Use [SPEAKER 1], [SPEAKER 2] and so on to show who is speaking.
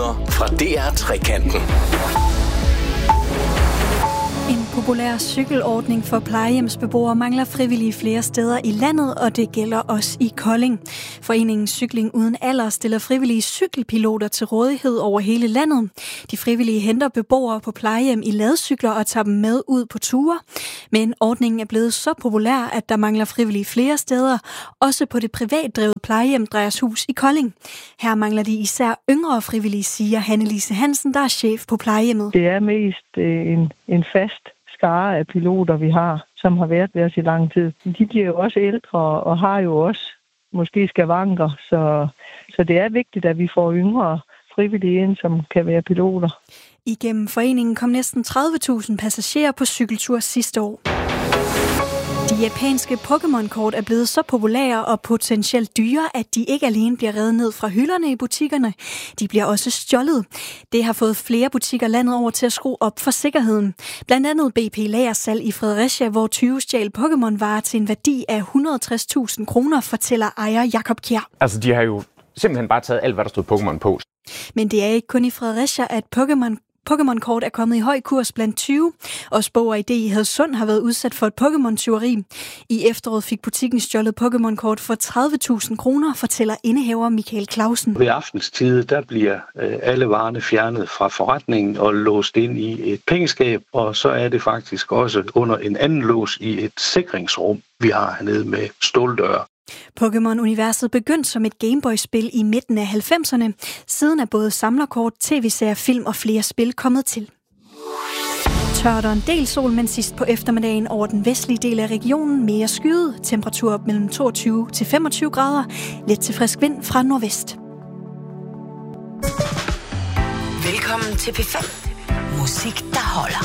[SPEAKER 1] Nyheder fra DR Trekanten.
[SPEAKER 2] En populær cykelordning for plejehjemsbeboere mangler frivillige flere steder i landet, og det gælder også i Kolding. Foreningen Cykling Uden Alder stiller frivillige cykelpiloter til rådighed over hele landet. De frivillige henter beboere på plejehjem i ladcykler og tager dem med ud på ture. Men ordningen er blevet så populær, at der mangler frivillige flere steder, også på det privatdrevet plejehjem Drejershus i Kolding. Her mangler de især yngre frivillige, siger Hanne-Lise Hansen, der er chef på plejehjemmet.
[SPEAKER 3] Det er mest en fast skare af piloter, vi har, som har været ved os i lang tid. De bliver jo også ældre og har jo også måske skavanker, så det er vigtigt, at vi får yngre frivillige ind, som kan være piloter.
[SPEAKER 2] Igennem foreningen kom næsten 30.000 passagerer på cykeltur sidste år. De japanske Pokémon-kort er blevet så populære og potentielt dyre, at de ikke alene bliver revet ned fra hylderne i butikkerne. De bliver også stjålet. Det har fået flere butikker landet over til at skrue op for sikkerheden. Blandt andet BP Lagersalg i Fredericia, hvor 20 stjal Pokémon-varer til en værdi af 160.000 kroner, fortæller ejer Jakob Kjær.
[SPEAKER 4] Altså, de har jo simpelthen bare taget alt, hvad der stod Pokémon på.
[SPEAKER 2] Men det er ikke kun i Fredericia, at Pokémon-kort er kommet i høj kurs blandt 20. Også Bog og Idé i Hadsund har været udsat for et Pokémon-tyveri. I efteråret fik butikken stjålet Pokémon-kort for 30.000 kroner, fortæller indehaver Michael Clausen.
[SPEAKER 5] Ved aftenstid, der bliver alle varerne fjernet fra forretningen og låst ind i et pengeskab, og så er det faktisk også under en anden lås i et sikringsrum, vi har hernede med ståldøre.
[SPEAKER 2] Pokémon-universet begyndte som et Gameboy-spil i midten af 90'erne. Siden er både samlerkort, tv-serier, film og flere spil kommet til. Tørt og en del sol, men sidst på eftermiddagen over den vestlige del af regionen mere skyet. Temperatur op mellem 22 til 25 grader. Let til frisk vind fra nordvest.
[SPEAKER 6] Velkommen til P5. Musik, der holder.